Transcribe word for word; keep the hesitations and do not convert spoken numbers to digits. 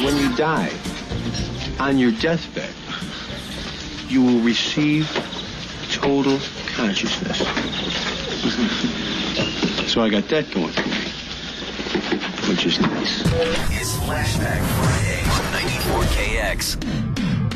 when you die, on your deathbed, you will receive total consciousness. So I got that going for me, which is nice. It's Flashback Friday on ninety-four K X.